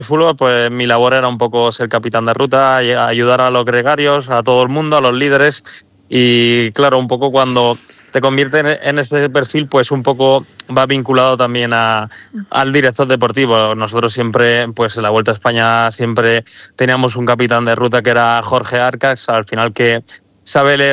fútbol, pues mi labor era un poco ser capitán de ruta, y ayudar a los gregarios, a todo el mundo, a los líderes. Y claro, un poco cuando te conviertes en este perfil, pues un poco va vinculado también al director deportivo. Nosotros siempre, pues en la Vuelta a España, siempre teníamos un capitán de ruta que era Jorge Arcax, al final que sabe leer